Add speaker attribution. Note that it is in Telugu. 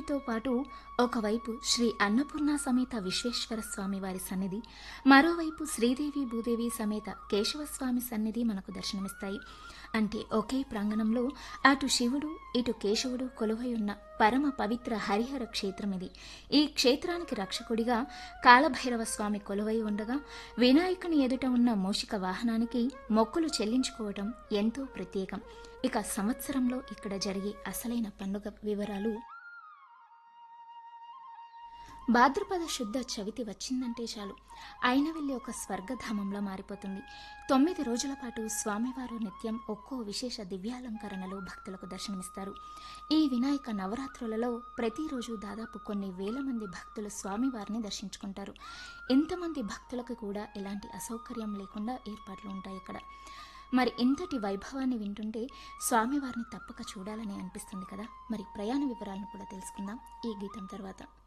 Speaker 1: శ్రీదేవితో పాటు ఒకవైపు శ్రీ అన్నపూర్ణ సమేత విశ్వేశ్వర స్వామి వారి సన్నిధి, మరోవైపు శ్రీదేవి భూదేవి సమేత కేశవస్వామి సన్నిధి మనకు దర్శనమిస్తాయి. అంటే ఒకే ప్రాంగణంలో అటు శివుడు ఇటు కేశవుడు కొలువై ఉన్న పరమ పవిత్ర హరిహర క్షేత్రం ఇది. ఈ క్షేత్రానికి రక్షకుడిగా కాలభైరవ స్వామి కొలువై ఉండగా, వినాయకుని ఎదుట ఉన్న మూషిక వాహనానికి మొక్కులు చెల్లించుకోవటం ఎంతో ప్రత్యేకం. ఇక సంవత్సరంలో ఇక్కడ జరిగే అసలైన పండుగ వివరాలు. భాద్రపద శుద్ధ చవితి వచ్చిందంటే చాలు అయినవెల్లి ఒక స్వర్గధామంలో మారిపోతుంది. 9 రోజుల పాటు స్వామివారు నిత్యం ఒక్కో విశేష దివ్యాలంకరణలో భక్తులకు దర్శనమిస్తారు. ఈ వినాయక నవరాత్రులలో ప్రతిరోజు దాదాపు కొన్ని వేల మంది భక్తులు స్వామివారిని దర్శించుకుంటారు. ఇంతమంది భక్తులకు కూడా ఎలాంటి అసౌకర్యం లేకుండా ఏర్పాట్లు ఉంటాయి ఇక్కడ. మరి ఇంతటి వైభవాన్ని వింటుంటే స్వామివారిని తప్పక చూడాలని అనిపిస్తుంది కదా. మరి ప్రయాణ వివరాలను కూడా తెలుసుకుందాం ఈ గీతం తర్వాత.